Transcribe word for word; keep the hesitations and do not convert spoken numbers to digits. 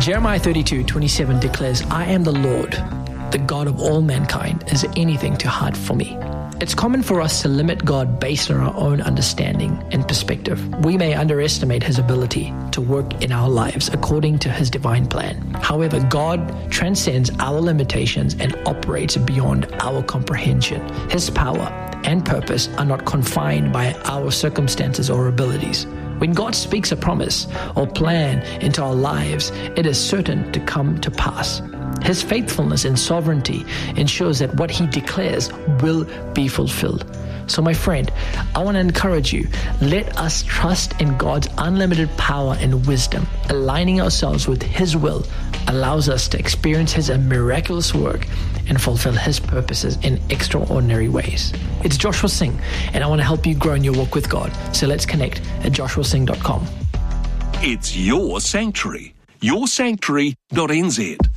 Jeremiah thirty-two twenty-seven declares, I am the Lord, the God of all mankind. Is there anything too hard for me? It's common for us to limit God based on our own understanding and perspective. We may underestimate His ability to work in our lives according to His divine plan. However, God transcends our limitations and operates beyond our comprehension. His power and purpose are not confined by our circumstances or abilities. When God speaks a promise or plan into our lives, it is certain to come to pass. His faithfulness and sovereignty ensures that what He declares will be fulfilled. So my friend, I want to encourage you, let us trust in God's unlimited power and wisdom. Aligning ourselves with His will allows us to experience His miraculous work and fulfill His purposes in extraordinary ways. It's Joshua Singh, and I want to help you grow in your walk with God. So let's connect at joshua singh dot com. It's your sanctuary, your sanctuary dot n z.